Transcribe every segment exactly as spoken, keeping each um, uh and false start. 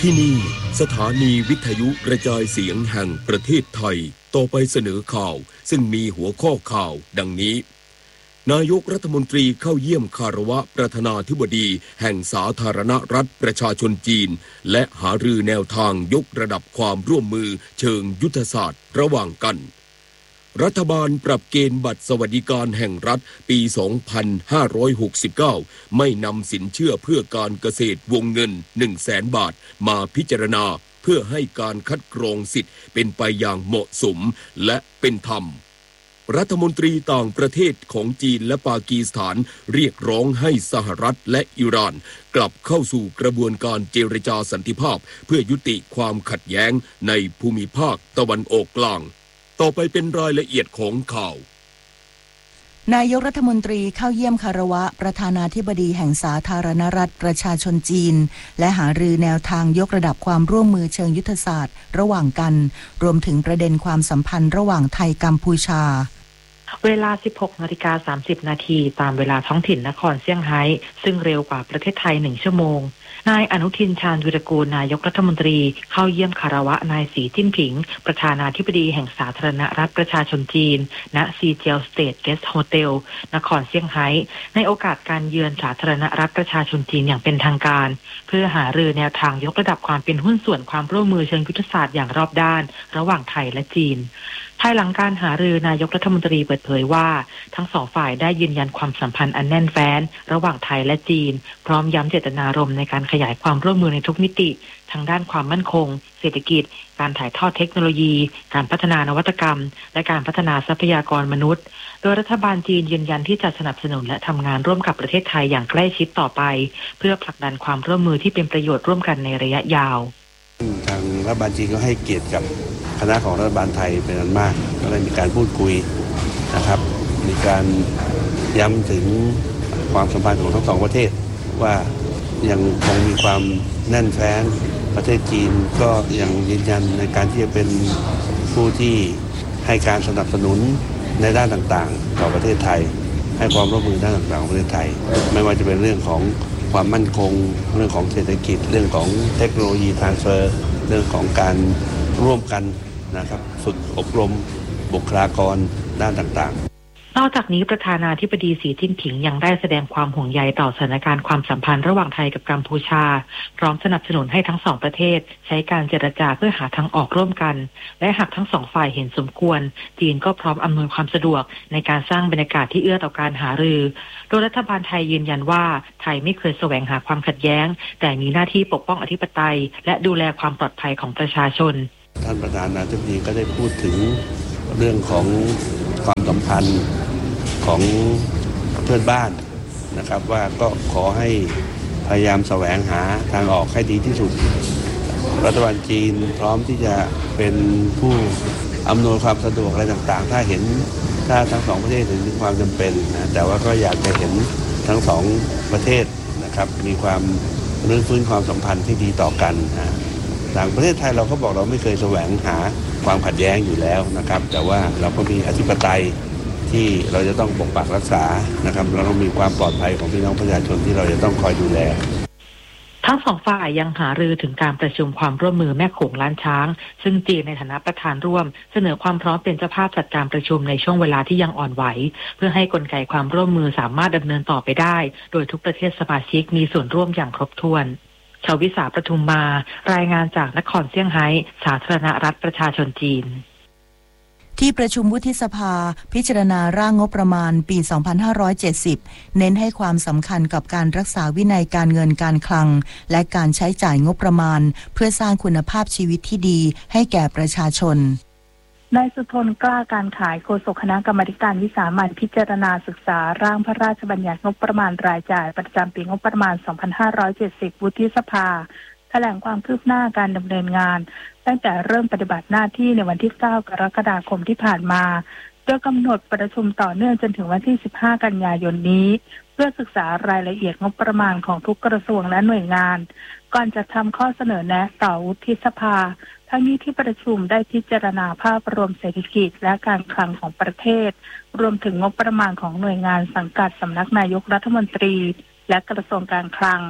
ที่นี่สถานีวิทยุกระจายเสียงแห่งประเทศไทยต่อไปเสนอข่าวซึ่งมีหัวข้อข่าวดังนี้นายกรัฐมนตรีเข้าเยี่ยมคารวะประธานาธิบดีแห่งสาธารณรัฐประชาชนจีนและหารือแนวทางยกระดับความร่วมมือเชิงยุทธศาสตร์ระหว่างกันรัฐบาลปรับเกณฑ์บัตรสวัสดิการแห่งรัฐปี สองพันห้าร้อยหกสิบเก้า ไม่นำสินเชื่อเพื่อการเกษตรวงเงิน หนึ่งแสน บาทมาพิจารณาเพื่อให้การคัดกรองสิทธิ์เป็นไปอย่างเหมาะสมและเป็นธรรมรัฐมนตรีต่างประเทศของจีนและปากีสถานเรียกร้องให้สหรัฐและอิหร่านกลับเข้าสู่กระบวนการเจรจาสันติภาพเพื่อยุติความขัดแย้งในภูมิภาคตะวันออกกลางต่อไปเป็นรายละเอียดของข่าวนายกรัฐมนตรีเข้าเยี่ยมคารวะประธานาธิบดีแห่งสาธารณรัฐประชาชนจีนและหารือแนวทางยกระดับความร่วมมือเชิงยุทธศาสตร์ระหว่างกันรวมถึงประเด็นความสัมพันธ์ระหว่างไทยกัมพูชาเวลา สิบหกนาฬิกาสามสิบ นาทีตามเวลาท้องถิ่นนครเซี่ยงไฮ้ซึ่งเร็วกว่าประเทศไทยหนึ่งชั่วโมงนายอนุทินชาญวิรากูลนายกรัฐมนตรีเข้าเยี่ยมคารวะนายสีจิ้นผิงประธานาธิบดีแห่งสาธารณรัฐประชาชนจีนณซีเจียวสเตทเกสต์โฮเทลนครเซี่ยงไฮ้ในโอกาสการเยือนสาธารณรัฐประชาชนจีนอย่างเป็นทางการเพื่อหารือแนวทางยกระดับความเป็นหุ้นส่วนความร่วมมือเชิงยุทธศาสตร์อย่างรอบด้านระหว่างไทยและจีนภายหลังการหารือนายกรัฐมนตรีเปิดเผยว่าทั้งสองฝ่ายได้ยืนยันความสัมพันธ์อันแน่นแฟ้นระหว่างไทยและจีนพร้อมย้ำเจตนารมณ์ในการขยายความร่วมมือในทุกมิติทั้งด้านความมั่นคงเศรษฐกิจการถ่ายทอดเทคโนโลยีการพัฒนานวัตกรรมและการพัฒนาทรัพยากรมนุษย์โดยรัฐบาลจีนยืนยันที่จะสนับสนุนและทำงานร่วมกับประเทศไทยอย่างใกล้ชิดต่อไปเพื่อผลักดันความร่วมมือที่เป็นประโยชน์ร่วมกันในระยะยาวทางรัฐบาลจีนก็ให้เกียรติกับคณะของรัฐบาลไทยเป็นอันมากก็เลยมีการพูดคุยนะครับมีการย้ำถึงความสัมพันธ์ของทั้งสองประเทศว่ายังคงมีความแน่นแฟ้นประเทศจีนก็ยังยืนยันในการที่จะเป็นผู้ที่ให้การสนับสนุนในด้านต่างๆต่อประเทศไทยให้ความร่วมมือด้านต่างๆของประเทศไทยไม่ว่าจะเป็นเรื่องของความมั่นคงเรื่องของเศรษฐกิจเรื่องของเทคโนโลยีทรานสเฟอร์เรื่องของการร่วมกันนะครับฝึกอบรมบุคลากรด้านต่างๆนอกจากนี้ประธานาธิบดีสีจิ้นผิงยังได้แสดงความห่วงใยต่อสถานการณ์ความสัมพันธ์ระหว่างไทยกับกัมพูชาพร้อมสนับสนุนให้ทั้งสองประเทศใช้การเจรจาเพื่อหาทางออกร่วมกันและหากทั้งสองฝ่ายเห็นสมควรจีนก็พร้อมอำนวยความสะดวกในการสร้างบรรยากาศที่เอื้อต่อการหารือโดยรัฐบาลไทยยืนยันว่าไทยไม่เคยแสวงหาความขัดแย้งแต่มีหน้าที่ปกป้องอธิปไตยและดูแลความปลอดภัยของประชาชนท่านประธานาธิบดีก็ได้พูดถึงเรื่องของความสัมพันธ์ของเพื่อนบ้านนะครับว่าก็ขอให้พยายามแสวงหาทางออกให้ดีที่สุดรัฐบาลจีนพร้อมที่จะเป็นผู้อำนวยความสะดวกอะไรต่างๆถ้าเห็นถ้าทั้งสองประเทศเห็นถึงความจำเป็นนะแต่ว่าก็อยากจะเห็นทั้งสองประเทศนะครับมีความรื้อฟื้นความสัมพันธ์ที่ดีต่อกันนะทางประเทศไทยเราก็บอกเราไม่เคยแสวงหาความขัดแย้งอยู่แล้วนะครับแต่ว่าเราก็มีอธิปไตยที่เราจะต้องปกปักรักษานะครับเราต้องมีความปลอดภัยของพี่น้องประชาชนที่เราจะต้องคอยดูแลทั้งสองฝ่ายยังหารือถึงการประชุมความร่วมมือแม่โขงล้านช้างซึ่งจีนในฐานะประธานร่วมเสนอความพร้อมเป็นเจ้าภาพจัดการประชุมในช่วงเวลาที่ยังอ่อนไหวเพื่อให้กลไกความร่วมมือสามารถดำเนินต่อไปได้โดยทุกประเทศสมาชิกมีส่วนร่วมอย่างครบถ้วนชวิสาประทุมมารายงานจากนครเซี่ยงไฮ้สาธารณรัฐประชาชนจีนที่ประชุมวุฒิสภาพิจารณาร่างงบประมาณปี สองพันห้าร้อยเจ็ดสิบ เน้นให้ความสำคัญกับการรักษาวินัยการเงินการคลังและการใช้จ่ายงบประมาณเพื่อสร้างคุณภาพชีวิตที่ดีให้แก่ประชาชนนายสุทนกล้าการขายโฆษกคณะกรรมาการวิสามัญพิจารณาศึกษาร่างพระราชบัญญัติงบประมาณรายจ่ายประจำปีงบประมาณ สองพันห้าร้อยเจ็ดสิบ วุฒิสภาแถลงความคืบหน้าการดำเนินงานตั้งแต่เริ่มปฏิบัติหน้าที่ในวันที่เก้ากรกฎาคมที่ผ่านมาโดยกำหนดประชุมต่อเนื่องจนถึงวันที่สิบห้ากันยายนนี้เพื่อศึกษารายละเอียดงบประมาณของทุกกระทรวงและหน่วยงานก่อนจะทำข้อเสนอแนะต่อวุฒิสภาทั้งนี้ที่ประชุมได้พิจารณาภาพรวมเศรษฐกิจและการคลังของประเทศรวมถึงงบประมาณของหน่วยงานสังกัดสำนักนายกรัฐมนตรีและกระทรวงการคลัง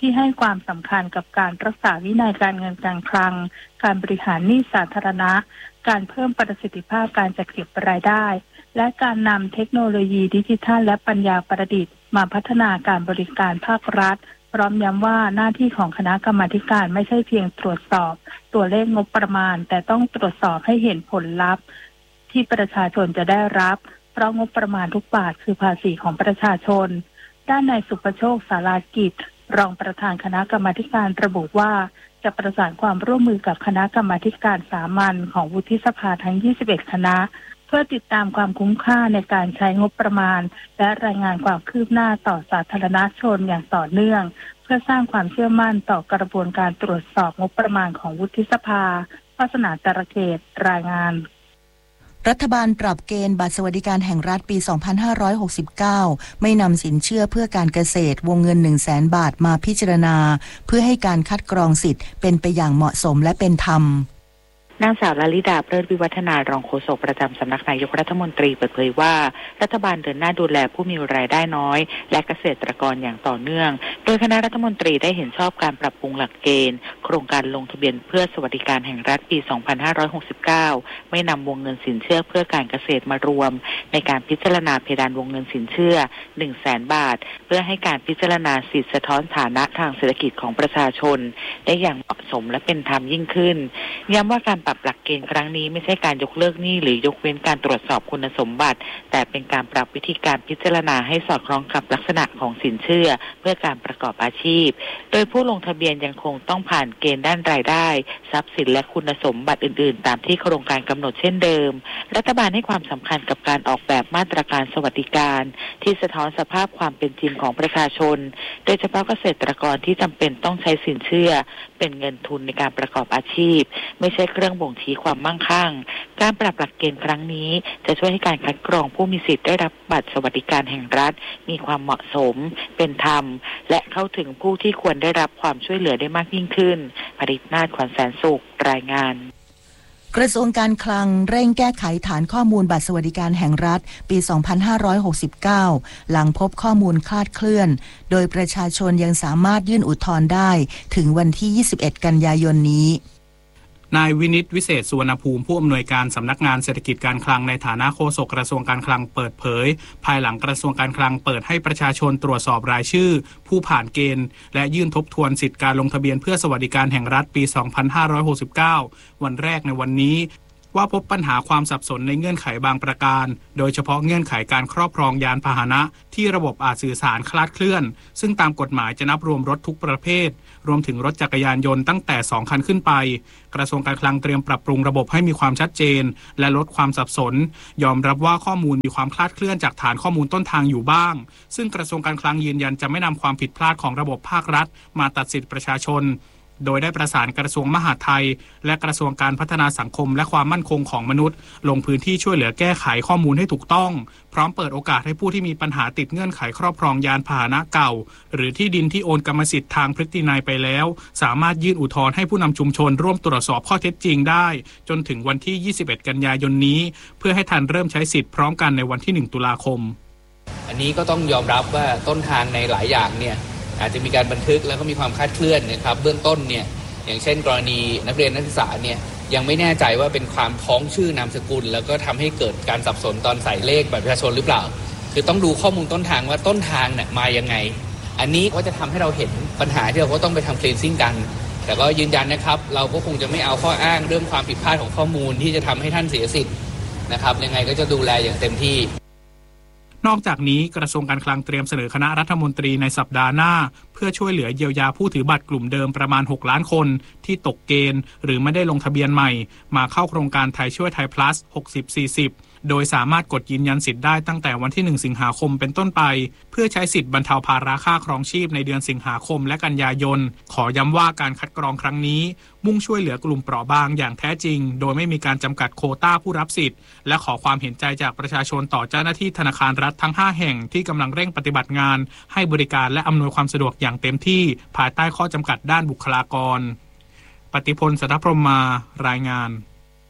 ที่ให้ความสำคัญกับการรักษาวินัยการเงินการคลังการบริหารหนี้สาธารณะการเพิ่มประสิทธิภาพการจัดเก็บรายได้และการนำเทคโนโลยีดิจิทัลและปัญญาประดิษฐ์มาพัฒนาการบริการภาครัฐพร้อมย้ำว่าหน้าที่ของคณะกรรมาธิการไม่ใช่เพียงตรวจสอบตัวเลขงบประมาณแต่ต้องตรวจสอบให้เห็นผลลัพธ์ที่ประชาชนจะได้รับเพราะงบประมาณทุกบาทคือภาษีของประชาชนด้านนายสุประโชคสารากิจรองประธานคณะกรรมาธิการระบุว่าจะประสานความร่วมมือกับคณะกรรมาธิการสามัญของวุฒิสภาทั้งยี่สิบเอ็ดคณะเพื่อติดตามความคุ้มค่าในการใช้งบประมาณและรายงานความคืบหน้าต่อสาธารณชนอย่างต่อเนื่องเพื่อสร้างความเชื่อมั่นต่อกระบวนการตรวจสอบงบประมาณของวุฒิสภาวาสนาจระเกตรายงานรัฐบาลปรับเกณฑ์บัตรสวัสดิการแห่งรัฐปี สองพันห้าร้อยหกสิบเก้า ไม่นำสินเชื่อเพื่อการเกษตรวงเงิน หนึ่งแสน บาทมาพิจารณาเพื่อให้การคัดกรองสิทธิ์เป็นไปอย่างเหมาะสมและเป็นธรรมนางสาวลลิดาเพลิดวิวัฒนารองโฆษกประจำสำนักนายกรัฐมนตรีเปิดเผยว่ารัฐบาลเดินหน้าดูแลผู้มีรายได้น้อยและเกษตรกรอย่างต่อเนื่องโดยคณะรัฐมนตรีได้เห็นชอบการปรับปรุงหลักเกณฑ์โครงการลงทะเบียนเพื่อสวัสดิการแห่งรัฐปี สองพันห้าร้อยหกสิบเก้า ไม่นำวงเงินสินเชื่อเพื่อการเกษตรมารวมในการพิจารณาเพดานวงเงินสินเชื่อ หนึ่งแสน บาทเพื่อให้การพิจารณาสิทธิสะท้อนฐานะทางเศรษฐกิจของประชาชนได้อย่างเหมาะสมและเป็นธรรมยิ่งขึ้นย้ำว่าการปรับหลักเกณฑ์ครั้งนี้ไม่ใช่การยกเลิกหนี้หรือยกเว้นการตรวจสอบคุณสมบัติแต่เป็นการปรับวิธีการพิจารณาให้สอดคล้องกับลักษณะของสินเชื่อเพื่อการประกอบอาชีพโดยผู้ลงทะเบียนยังคงต้องผ่านเกณฑ์ด้านรายได้ทรัพย์สินและคุณสมบัติอื่นๆตามที่โครงการกำหนดเช่นเดิมรัฐบาลให้ความสำคัญกับการออกแบบมาตรการสวัสดิการที่สะท้อนสภาพความเป็นจริงของประชาชนโดยเฉพาะเกษตรกรที่จำเป็นต้องใช้สินเชื่อเป็นเงินทุนในการประกอบอาชีพไม่ใช่เครื่องบ่งชี้ความมั่งคั่งการปรับหลักเกณฑ์ครั้งนี้จะช่วยให้การคัดกรองผู้มีสิทธิ์ได้รับบัตรสวัสดิการแห่งรัฐมีความเหมาะสมเป็นธรรมและเข้าถึงผู้ที่ควรได้รับความช่วยเหลือได้มากยิ่งขึ้นภริษนาถ ขวัญแสนสุขรายงานกระทรวงการคลังเร่งแก้ไขฐานข้อมูลบัตรสวัสดิการแห่งรัฐปี สองพันห้าร้อยหกสิบเก้า หลังพบข้อมูลคลาดเคลื่อนโดยประชาชนยังสามารถยื่นอุทธรณ์ได้ถึงวันที่ ยี่สิบเอ็ด กันยายนนี้นายวินิตวิเศษสุวรรณภูมิผู้อำนวยการสำนักงานเศรษฐกิจการคลังในฐานะโฆษกกระทรวงการคลังเปิดเผยภายหลังกระทรวงการคลังเปิดให้ประชาชนตรวจสอบรายชื่อผู้ผ่านเกณฑ์และยื่นทบทวนสิทธิการลงทะเบียนเพื่อสวัสดิการแห่งรัฐปี สองพันห้าร้อยหกสิบเก้า วันแรกในวันนี้ว่าพบปัญหาความสับสนในเงื่อนไขบางประการโดยเฉพาะเงื่อนไขการครอบครองยานพาหนะที่ระบบอาจสื่อสารคลาดเคลื่อนซึ่งตามกฎหมายจะนับรวมรถทุกประเภทรวมถึงรถจักรยานยนต์ตั้งแต่สองคันขึ้นไปกระทรวงการคลังเตรียมปรับปรุงระบบให้มีความชัดเจนและลดความสับสนยอมรับว่าข้อมูลมีความคลาดเคลื่อนจากฐานข้อมูลต้นทางอยู่บ้างซึ่งกระทรวงการคลังยืนยันจะไม่นำความผิดพลาดของระบบภาครัฐมาตัดสิทธิประชาชนโดยได้ประสานกระทรวงมหาดไทยและกระทรวงการพัฒนาสังคมและความมั่นคงของมนุษย์ลงพื้นที่ช่วยเหลือแก้ไขข้อมูลให้ถูกต้องพร้อมเปิดโอกาสให้ผู้ที่มีปัญหาติดเงื่อนไขครอบครองยานพาหนะเก่าหรือที่ดินที่โอนกรรมสิทธิ์ทางพฤตินัยไปแล้วสามารถยื่นอุทธรณ์ให้ผู้นำชุมชนร่วมตรวจสอบข้อเท็จจริงได้จนถึงวันที่ยี่สิบเอ็ดกันยายนนี้เพื่อให้ทันเริ่มใช้สิทธิ์พร้อมกันในวันที่หนึ่งตุลาคมอันนี้ก็ต้องยอมรับว่าต้นทางในหลายอย่างเนี่ยอาจจะมีการบันทึกแล้วก็มีความคลาดเคลื่อนนะครับเบื้องต้นเนี่ยอย่างเช่นกรณีนักเรียนนักศึกษาเนี่ยยังไม่แน่ใจว่าเป็นความพ้องชื่อนามสกุลแล้วก็ทำให้เกิดการสับสนตอนใส่เลขบัตรประชาชนหรือเปล่าคือต้องดูข้อมูลต้นทางว่าต้นทางเนี่ยมายังไงอันนี้ก็จะทำให้เราเห็นปัญหาที่เราก็ต้องไปทำ cleansing กันแต่ก็ยืนยันนะครับเราก็คงจะไม่เอาข้ออ้างเรื่องความผิดพลาดของข้อมูลที่จะทำให้ท่านเสียสิทธิ์นะครับยังไงก็จะดูแลอย่างเต็มที่นอกจากนี้กระทรวงการคลังเตรียมเสนอคณะรัฐมนตรีในสัปดาห์หน้าเพื่อช่วยเหลือเยียวยาผู้ถือบัตรกลุ่มเดิมประมาณหกล้านคนที่ตกเกณฑ์หรือไม่ได้ลงทะเบียนใหม่มาเข้าโครงการไทยช่วยไทย plus หกสิบ สี่สิบโดยสามารถกดยืนยันสิทธิ์ได้ตั้งแต่วันที่หนึ่งสิงหาคมเป็นต้นไปเพื่อใช้สิทธิ์บรรเทาภาระค่าครองชีพในเดือนสิงหาคมและกันยายนขอย้ำว่าการคัดกรองครั้งนี้มุ่งช่วยเหลือกลุ่มเปราะบางอย่างแท้จริงโดยไม่มีการจำกัดโควต้าผู้รับสิทธิ์และขอความเห็นใจจากประชาชนต่อเจ้าหน้าที่ธนาคารรัฐทั้งห้าแห่งที่กำลังเร่งปฏิบัติงานให้บริการและอำนวยความสะดวกอย่างเต็มที่ภายใต้ข้อจำกัดด้านบุคลากรปฏิพล สัทธพรหมมารายงาน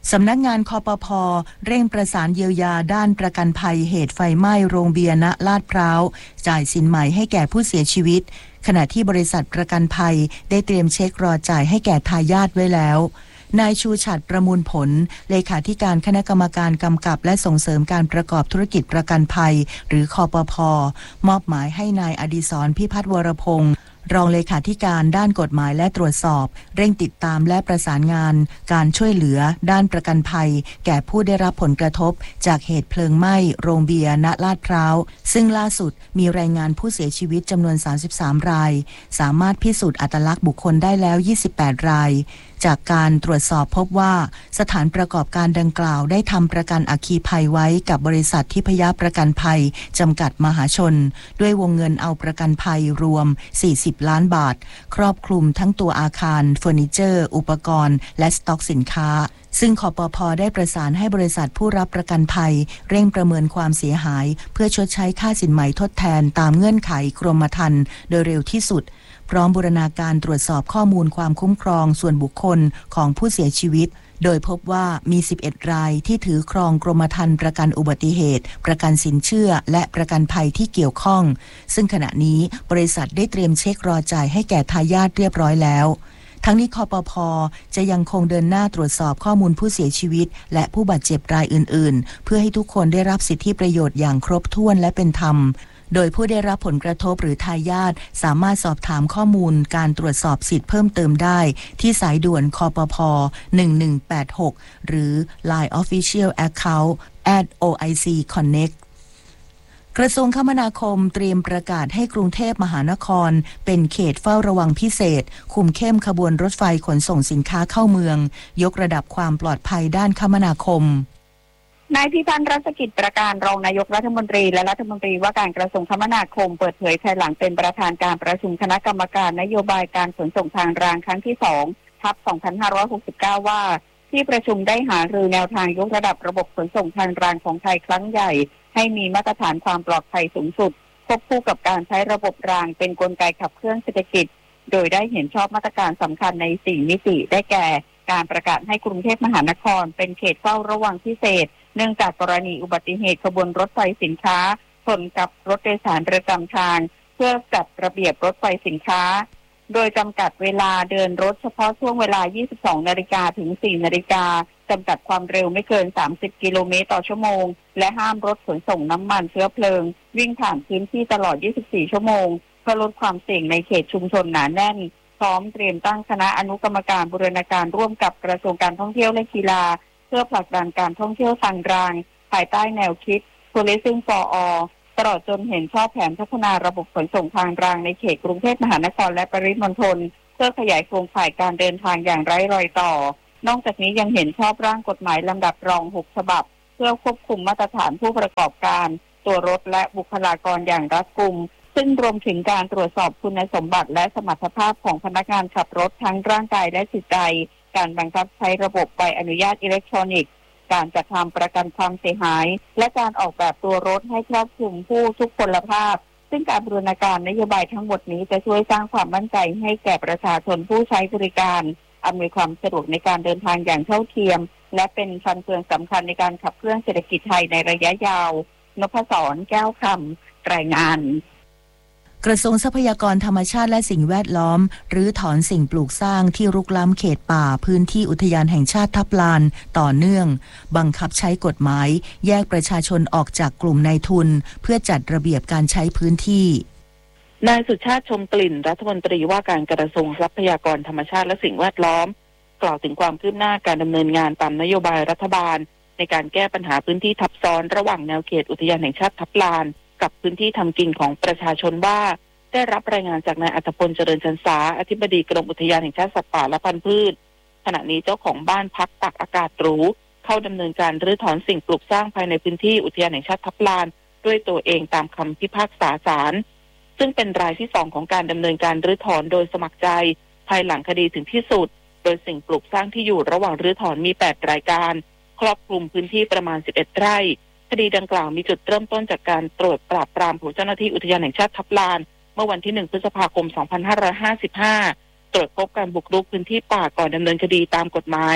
สำนักงานคปภ.เร่งประสานเยียวยาด้านประกันภัยเหตุไฟไหม้โรงเบียร์ณลาดพร้าวจ่ายสินใหม่ให้แก่ผู้เสียชีวิตขณะที่บริษัทประกันภัยได้เตรียมเช็ครอจ่ายให้แก่ทายาทไว้แล้วนายชูฉัตรประมูลผลเลขาธิการคณะกรรมการกำกับและส่งเสริมการประกอบธุรกิจประกันภัยหรือคปภ.มอบหมายให้นายอดิศรพิพัฒน์วรพงศ์รองเลขาธิการด้านกฎหมายและตรวจสอบเร่งติดตามและประสานงานการช่วยเหลือด้านประกันภัยแก่ผู้ได้รับผลกระทบจากเหตุเพลิงไหม้โรงเบียร์ณลาดพร้าวซึ่งล่าสุดมีรายงานผู้เสียชีวิตจำนวนสามสิบสามรายสามารถพิสูจน์อัตลักษณ์บุคคลได้แล้วยี่สิบแปดรายจากการตรวจสอบพบว่าสถานประกอบการดังกล่าวได้ทำประกันอัคคีภัยไว้กับบริษัททิพยประกันภัยจำกัดมหาชนด้วยวงเงินเอาประกันภัยรวมสี่สิบล้านบาทครอบคลุมทั้งตัวอาคารเฟอร์นิเจอร์อุปกรณ์และสต็อกสินค้าซึ่งคปภ.ได้ประสานให้บริษัทผู้รับประกันภัยเร่งประเมินความเสียหายเพื่อชดใช้ค่าสินไหมทดแทนตามเงื่อนไขกรมธรรม์โดยเร็วที่สุดพร้อมบูรณาการตรวจสอบข้อมูลความคุ้มครองส่วนบุคคลของผู้เสียชีวิตโดยพบว่ามีสิบเอ็ดรายที่ถือครองกรมธรรม์ประกันอุบัติเหตุประกันสินเชื่อและประกันภัยที่เกี่ยวข้องซึ่งขณะนี้บริษัทได้เตรียมเช็ครอจ่ายให้แก่ทายาทเรียบร้อยแล้วทั้งนี้คปภ.จะยังคงเดินหน้าตรวจสอบข้อมูลผู้เสียชีวิตและผู้บาดเจ็บรายอื่นๆเพื่อให้ทุกคนได้รับสิทธิประโยชน์อย่างครบถ้วนและเป็นธรรมโดยผู้ได้รับผลกระทบหรือทายาทสามารถสอบถามข้อมูลการตรวจสอบสิทธิ์เพิ่มเติมได้ที่สายด่วนคปภ.หนึ่งหนึ่งแปดหกหรือ ไลน์ Official Account แอท โอ ไอ ซี Connect กระทรวงคมนาคมเตรียมประกาศให้กรุงเทพมหานครเป็นเขตเฝ้าระวังพิเศษคุมเข้มขบวนรถไฟขนส่งสินค้าเข้าเมืองยกระดับความปลอดภัยด้านคมนาคมนายพิพันธ์รัศกิจประการรองนายกรัฐมนตรีและรัฐมนตรีว่าการกระทรวงคมนาคมเปิดเผยภายหลังเป็นประธานการประชุมคณะกรรมการนโยบายการขนส่งทางรางครั้งที่สองทับสองพันห้าร้อยหกสิบเก้าว่าที่ประชุมได้หารือแนวทางยกระดับระบบขนส่งทางรางของไทยครั้งใหญ่ให้มีมาตรฐานความปลอดภัยสูงสุดควบคู่กับการใช้ระบบรางเป็นกลไกขับเคลื่อนเศรษฐกิจโดยได้เห็นชอบมาตรการสำคัญในสี่มิติได้แก่การประกาศให้กรุงเทพมหานครเป็นเขตเฝ้าระวังพิเศษเนื่องจากกรณีอุบัติเหตุขบวนรถไฟสินค้าชนกับรถโดยสารประจำทางเพื่อจัดระเบียบรถไฟสินค้าโดยจำกัดเวลาเดินรถเฉพาะช่วงเวลา ยี่สิบสองนาฬิกา ถึง สี่นาฬิกาจำกัดความเร็วไม่เกิน สามสิบกิโลเมตรต่อชั่วโมงและห้ามรถขนส่งน้ำมันเชื้อเพลิงวิ่งผ่านพื้นที่ตลอด ยี่สิบสี่ชั่วโมงเพื่อลดความเสี่ยงในเขตชุมชนหนาแน่นพร้อมเตรียมตั้งคณะอนุกรรมการบูรณาการร่วมกับกระทรวงการท่องเที่ยวและกีฬาเพื่อผลักดันการท่องเที่ยวทางรางภายใต้แนวคิด Tourism for All ตลอดจนเห็นชอบแผนพัฒนาระบบขนส่งทางรางในเขตกรุงเทพมหานครและปริมณฑลเพื่อขยายโครงข่ายการเดินทางอย่างไร้รอยต่อนอกจากนี้ยังเห็นชอบร่างกฎหมายลำดับรองหกฉบับเพื่อควบคุมมาตรฐานผู้ประกอบการตัวรถและบุคลากรอย่างรัดกุมซึ่งรวมถึงการตรวจสอบคุณสมบัติและสมรรถภาพของพนักงานขับรถทั้งร่างกายและจิตใจการบังคับใช้ระบบใบอนุญาตอิเล็กทรอนิกส์การจัดทำประกันความเสียหายและการออกแบบตัวรถให้ครอบคลุมผู้ทุกพลภาพซึ่งการบูรณาการนโยบายทั้งหมดนี้จะช่วยสร้างความมั่นใจให้แก่ประชาชนผู้ใช้บริการอำนวยความสะดวกในการเดินทางอย่างเท่าเทียมและเป็นฟันเฟืองสำคัญในการขับเคลื่อนเศรษฐกิจไทยในระยะยาวนพศรแก้วคำรายงานกระทรวงทรัพยากรธรรมชาติและสิ่งแวดล้อมรื้อถอนสิ่งปลูกสร้างที่รุกล้ำเขตป่าพื้นที่อุทยานแห่งชาติทับลานต่อเนื่องบังคับใช้กฎหมายแยกประชาชนออกจากกลุ่มนายทุนเพื่อจัดระเบียบการใช้พื้นที่นายสุชาติชมกลิ่นรัฐมนตรีว่าการกระทรวงทรัพยากรธรรมชาติและสิ่งแวดล้อมกล่าวถึงความคืบหน้าการดำเนินงานตามนโยบายรัฐบาลในการแก้ปัญหาพื้นที่ทับซ้อนระหว่างแนวเขตอุทยานแห่งชาติทับลานกับพื้นที่ทำกินของประชาชนว่าได้รับรายงานจากนายอัธพลเจริญชันษาอธิบดีกรมอุทยานแห่งชาติสัตว์ป่าและพันธุ์พืชขณะนี้เจ้าของบ้านพักตักอากาศหรูเข้าดำเนินการรื้อถอนสิ่งปลูกสร้างภายในพื้นที่อุทยานแห่งชาติทับลานด้วยตัวเองตามคำพิพากษาศาลซึ่งเป็นรายที่สองของการดำเนินการรื้อถอนโดยสมัครใจภายหลังคดีถึงที่สุดโดยสิ่งปลูกสร้างที่อยู่ระหว่างรื้อถอนมีแปดรายการครอบคลุมพื้นที่ประมาณสิบเอ็ดไร่คดีดังกล่าวมีจุดเริ่มต้นจากการตรวจปราบปรามของเจ้าหน้าที่อุทยานแห่งชาติทับลานเมื่อวันที่หนึ่งพฤษภาคมสองพันห้าร้อยห้าสิบห้าตรวจพบการบุกรุกพื้นที่ป่าก่อนดำเนินคดีตามกฎหมายต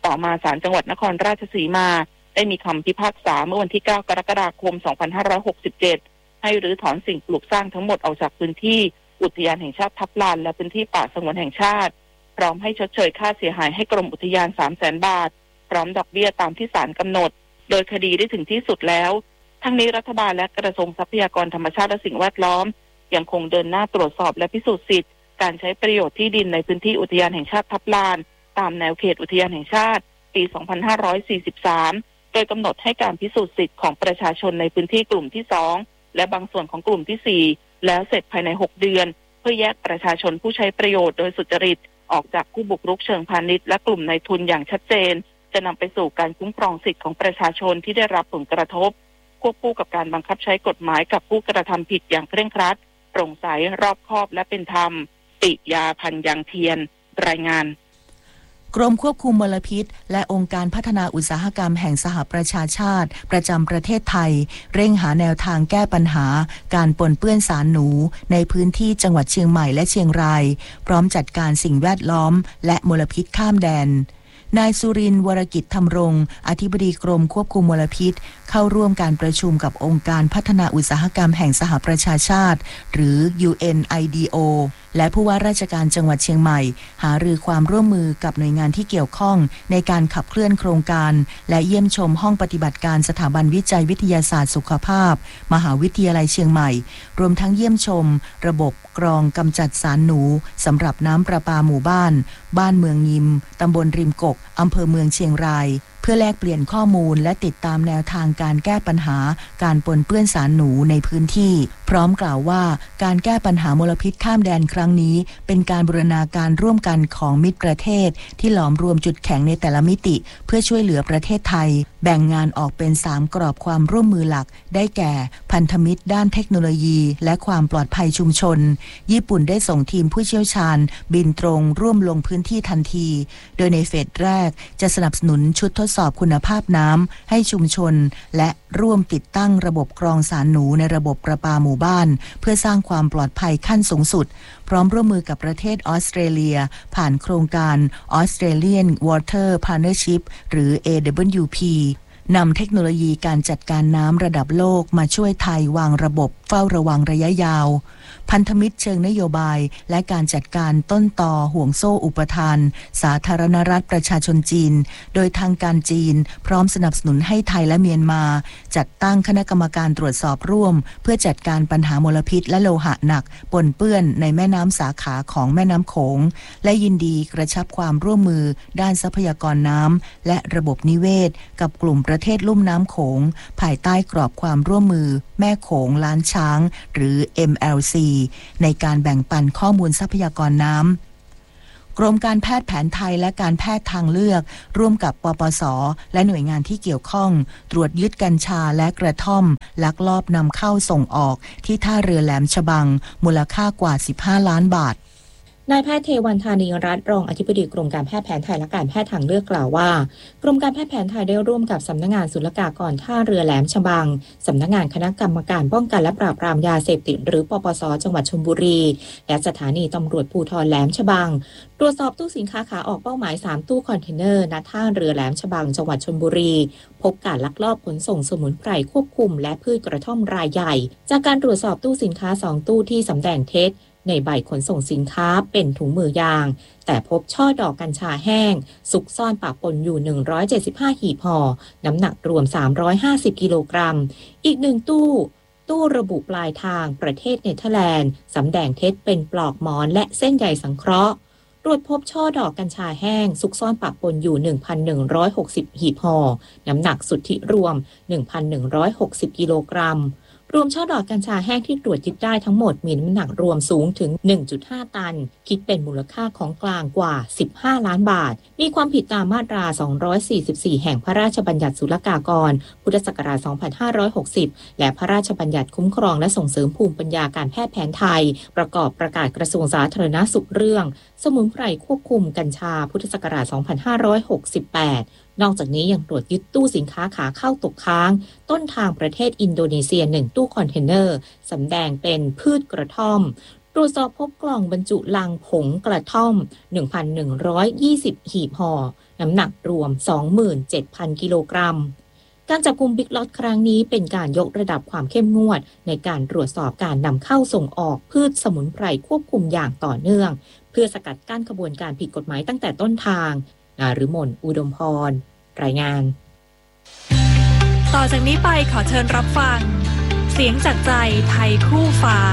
ต่อมาศาลจังหวัดนครราชสีมาได้มีคำพิพากษาเมื่อวันที่เก้ากรกฎาคมสองพันห้าร้อยหกสิบเจ็ดให้รื้อถอนสิ่งปลูกสร้างทั้งหมดออกจากพื้นที่อุทยานแห่งชาติทับลานและพื้นที่ป่าสงวนแห่งชาติพร้อมให้ชดเชยค่าเสียหายให้กรมอุทยาน สามแสน บาทพร้อมดอกเบี้ยตามที่ศาลกำหนดโดยคดีได้ถึงที่สุดแล้วทั้งนี้รัฐบาลและกระทรวงทรัพยากรธรรมชาติและสิ่งแวดล้อมยังคงเดินหน้าตรวจสอบและพิสูจน์สิทธิ์การใช้ประโยชน์ที่ดินในพื้นที่อุทยานแห่งชาติทับลานตามแนวเขตอุทยานแห่งชาติปี สองพันห้าร้อยสี่สิบสาม โดยกำหนดให้การพิสูจน์สิทธิ์ของประชาชนในพื้นที่กลุ่มที่สองและบางส่วนของกลุ่มที่สี่แล้วเสร็จภายในหกเดือนเพื่อแยกประชาชนผู้ใช้ประโยชน์โดยสุจริตออกจากผู้บุกรุกเชิงพาณิชย์และกลุ่มนายทุนอย่างชัดเจนจะนำไปสู่การคุ้มครองสิทธิของประชาชนที่ได้รับผลกระทบควบคู่กับการบังคับใช้กฎหมายกับผู้กระทำผิดอย่างเคร่งครัดโปร่งใสรอบคอบและเป็นธรรมปิยาพันธ์ยังเทียนรายงานกรมควบคุมมลพิษและองค์การพัฒนาอุตสาหกรรมแห่งสหประชาชาติประจำประเทศไทยเร่งหาแนวทางแก้ปัญหาการปนเปื้อนสารหนูในพื้นที่จังหวัดเชียงใหม่และเชียงรายพร้อมจัดการสิ่งแวดล้อมและมลพิษข้ามแดนนายสุรินทร์วรกิจธรรมรงค์อธิบดีกรมควบคุมมลพิษเข้าร่วมการประชุมกับองค์การพัฒนาอุตสาหกรรมแห่งสหประชาชาติหรือ ยู เอ็น ไอ ดี โอ และผู้ว่าราชการจังหวัดเชียงใหม่หารือความร่วมมือกับหน่วยงานที่เกี่ยวข้องในการขับเคลื่อนโครงการและเยี่ยมชมห้องปฏิบัติการสถาบันวิจัยวิทยาศาสตร์สุขภาพมหาวิทยาลัยเชียงใหม่รวมทั้งเยี่ยมชมระบบกรองกำจัดสารหนูสำหรับน้ำประปาหมู่บ้านบ้านเมืองยิมตำบลริมกกอำเภอเมืองเชียงรายเพื่อแลกเปลี่ยนข้อมูลและติดตามแนวทางการแก้ปัญหาการปนเปื้อนสารหนูในพื้นที่พร้อมกล่าวว่าการแก้ปัญหามลพิษข้ามแดนครั้งนี้เป็นการบูรณาการร่วมกันของมิตรประเทศที่หลอมรวมจุดแข็งในแต่ละมิติเพื่อช่วยเหลือประเทศไทยแบ่งงานออกเป็นสามกรอบความร่วมมือหลักได้แก่พันธมิตรด้านเทคโนโลยีและความปลอดภัยชุมชนญี่ปุ่นได้ส่งทีมผู้เชี่ยวชาญบินตรงร่วมลงพื้นที่ทันทีโดยในเฟสแรกจะสนับสนุนชุดทดสอบคุณภาพน้ำให้ชุมชนและร่วมติดตั้งระบบกรองสารหนูในระบบประปาหมู่บ้านเพื่อสร้างความปลอดภัยขั้นสูงสุดพร้อมร่วมมือกับประเทศออสเตรเลียผ่านโครงการ Australian Water Partnership หรือ เอ ดับเบิลยู พี นำเทคโนโลยีการจัดการน้ำระดับโลกมาช่วยไทยวางระบบเฝ้าระวังระยะยาวพันธมิตรเชิงนโยบายและการจัดการต้นตอห่วงโซ่อุปทานสาธารณรัฐประชาชนจีนโดยทางการจีนพร้อมสนับสนุนให้ไทยและเมียนมาจัดตั้งคณะกรรมการตรวจสอบร่วมเพื่อจัดการปัญหามลพิษและโลหะหนักปนเปื้อนในแม่น้ำสาขาของแม่น้ำโขงและยินดีกระชับความร่วมมือด้านทรัพยากรน้ำและระบบนิเวศกับกลุ่มประเทศลุ่มน้ำโขงภายใต้กรอบความร่วมมือแม่โขงล้านช้างหรือ เอ็ม แอล ซี ในการแบ่งปันข้อมูลทรัพยากรน้ำกรมการแพทย์แผนไทยและการแพทย์ทางเลือกร่วมกับปปส.และหน่วยงานที่เกี่ยวข้องตรวจยึดกัญชาและกระท่อมลักลอบนำเข้าส่งออกที่ท่าเรือแหลมฉบังมูลค่ากว่าสิบห้าล้านบาทนายแพทย์เทวันธานีรัตน์รองอธิบดีกรมการแพทย์แผนไทยและการแพทย์ทางเลือกกล่าวว่ากรมการแพทย์แผนไทยได้ร่วมกับสำนักงานศุลกากรท่าเรือแหลมฉบังสำนักงานคณะกรรมการป้องกันและปราบปรามยาเสพติดหรือปปส.จังหวัดชลบุรีและสถานีตำรวจภูธรแหลมฉบังตรวจสอบตู้สินค้าขาออกเป้าหมายสามตู้คอนเทนเนอร์ณท่าเรือแหลมฉบังจังหวัดชลบุรีพบการลักลอบขนส่งสมุนไพรควบคุมและพืชกระท่อมรายใหญ่จากการตรวจสอบตู้สินค้าสองตู้ที่สำแดงเท็จในใบขนส่งสินค้าเป็นถุงมือยางแต่พบช่อดอกกัญชาแห้งซุกซ่อนปะปนอยู่หนึ่งร้อยเจ็ดสิบห้าหีบห่อน้ำหนักรวมสามร้อยห้าสิบกิโลกรัมอีกหนึ่งตู้ตู้ระบุปลายทางประเทศเนเธอร์แลนด์สำแดงเท็จเป็นปลอกหมอนและเส้นใยสังเคราะห์ตรวจพบช่อดอกกัญชาแห้งซุกซ่อนปะปนอยู่ หนึ่งพันหนึ่งร้อยหกสิบหีบห่อน้ำหนักสุทธิรวม หนึ่งพันหนึ่งร้อยหกสิบกิโลกรัมรวมช่อดอกกัญชาแห้งที่ตรวจยึดได้ทั้งหมดมีน้ำหนักรวมสูงถึง หนึ่งจุดห้า ตันคิดเป็นมูลค่าของกลางกว่าสิบห้าล้านบาทมีความผิดตามมาตราสองร้อยสี่สิบสี่แห่งพระราชบัญญัติศุลกากรพุทธศักราชสองพันห้าร้อยหกสิบและพระราชบัญญัติคุ้มครองและส่งเสริมภูมิปัญญาการแพทย์แผนไทยประกอบประกาศกระทรวงสาธารณสุขเรื่องสมุนไพรควบคุมกัญชาพุทธศักราชสองพันห้าร้อยหกสิบแปดนอกจากนี้ยังตรวจยึดตู้สินค้าขาเข้าตกค้างต้นทางประเทศอินโดนีเซียหนึ่งตู้คอนเทนเนอร์สำแดงเป็นพืชกระท่อมตรวจสอบพบกล่องบรรจุลังผงกระท่อม หนึ่งพันหนึ่งร้อยยี่สิบ หีบห่อน้ำหนักรวม สองหมื่นเจ็ดพัน กิโลกรัมการจับกุมบิ๊กล็อตครั้งนี้เป็นการยกระดับความเข้มงวดในการตรวจสอบการนำเข้าส่งออกพืชสมุนไพรควบคุมอย่างต่อเนื่องเพื่อสกัดกั้นขบวนการผิดกฎหมายตั้งแต่ต้นทางนฤมลอุดมพรรายงานต่อจากนี้ไปขอเชิญรับฟังเสียงจากใจไทยคู่ฟ้า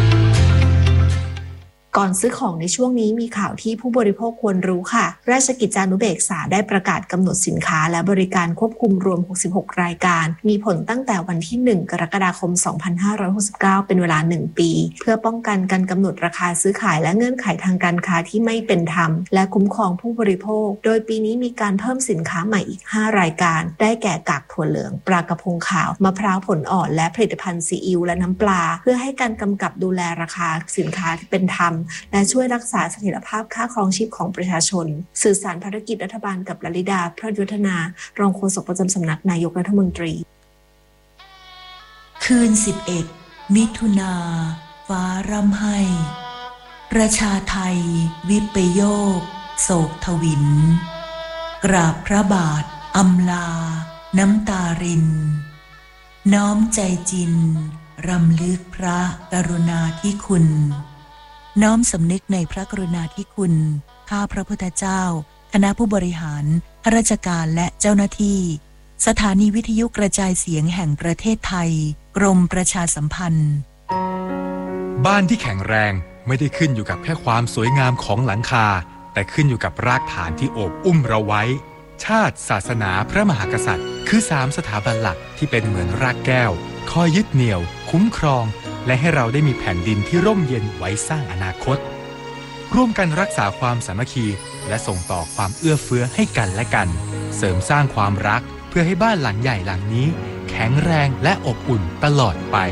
ก่อนซื้อของในช่วงนี้มีข่าวที่ผู้บริโภคควรรู้ค่ะราชกิจจานุเบกษาได้ประกาศกำหนดสินค้าและบริการควบคุมรวมหกสิบหกรายการมีผลตั้งแต่วันที่หนึ่งกรกฎาคมสองพันห้าร้อยหกสิบเก้าเป็นเวลาหนึ่งปีเพื่อป้องกันการกำหนดราคาซื้อขายและเงื่อนไขทางการค้าที่ไม่เป็นธรรมและคุ้มครองผู้บริโภคโดยปีนี้มีการเพิ่มสินค้าใหม่อีกห้ารายการได้แก่กากถั่วเหลืองปลากระพงขาวมะพร้าวผลอ่อนและผลิตภัณฑ์ซีอิ๊วและน้ำปลาเพื่อให้การกำกับดูแลราคาสินค้าที่เป็นธรรมและช่วยรักษาเสถียรภาพค่าครองชีพของประชาชนสื่อสารภารกิจรัฐบาลกับลลิดาพระยุทธนารองโฆษกประจำสำนักนายกรัฐมนตรีคืนสิบเอ็ดมิถุนาฟ้าร่ำไห้ประชาไทยวิปโยคโศกทวินกราบพระบาทอำลาน้ำตารินน้อมใจจินรำลึกพระกรุณาธิคุณน้อมสำนึกในพระกรุณาธิคุณข้าพระพุทธเจ้าคณะผู้บริหารข้าราชการและเจ้าหน้าที่สถานีวิทยุกระจายเสียงแห่งประเทศไทยกรมประชาสัมพันธ์บ้านที่แข็งแรงไม่ได้ขึ้นอยู่กับแค่ความสวยงามของหลังคาแต่ขึ้นอยู่กับรากฐานที่โอบอุ้มเราไว้ชาติศาสนาพระมหากษัตริย์คือสามสถาบันหลักที่เป็นเหมือนรากแก้วคอยยึดเหนี่ยวคุ้มครองและให้เราได้มีแผ่นดินที่ร่มเย็นไว้สร้างอนาคตร่วมกันรักษาความสามัคคีและส่งต่อความเอื้อเฟื้อให้กันและกันเสริมสร้างความรักเพื่อให้บ้านหลังใหญ่หลังนี้แข็งแรงและอบอุ่นตลอดไป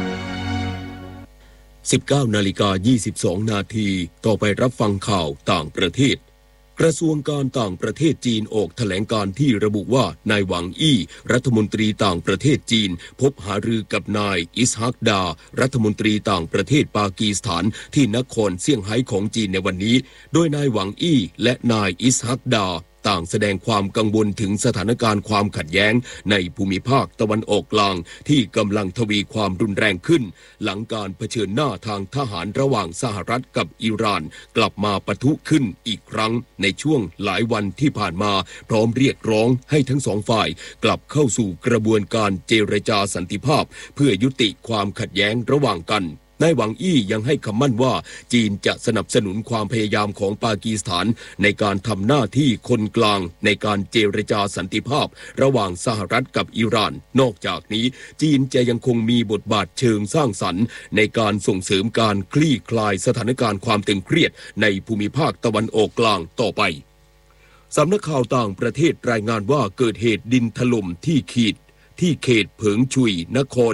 สิบเก้านาฬิกายี่สิบสองนาทีต่อไปรับฟังข่าวต่างประเทศกระทรวงการต่างประเทศจีนออกแถลงการที่ระบุว่านายหวังอี้รัฐมนตรีต่างประเทศจีนพบหารือกับนายอิสฮักดารัฐมนตรีต่างประเทศปากีสถานที่นครเซี่ยงไฮ้ของจีนในวันนี้โดยนายหวังอี้และนายอิสฮักดาต่างแสดงความกังวลถึงสถานการณ์ความขัดแย้งในภูมิภาคตะวันออกกลางที่กำลังทวีความรุนแรงขึ้นหลังการเผชิญหน้าทางทหารระหว่างสหรัฐกับอิหร่านกลับมาปะทุขึ้นอีกครั้งในช่วงหลายวันที่ผ่านมาพร้อมเรียกร้องให้ทั้งสองฝ่ายกลับเข้าสู่กระบวนการเจรจาสันติภาพเพื่อยุติความขัดแย้งระหว่างกันนายหวังอี้ยังให้คำมั่นว่าจีนจะสนับสนุนความพยายามของปากีสถานในการทำหน้าที่คนกลางในการเจรจาสันติภาพระหว่างสหรัฐกับอิหร่านนอกจากนี้จีนจะยังคงมีบทบาทเชิงสร้างสรรค์ในการส่งเสริมการคลี่คลายสถานการณ์ความตึงเครียดในภูมิภาคตะวันออกกลางต่อไปสำนักข่าวต่างประเทศรายงานว่าเกิดเหตุดินถล่มที่ขีดที่เขตเผิงชุยนคร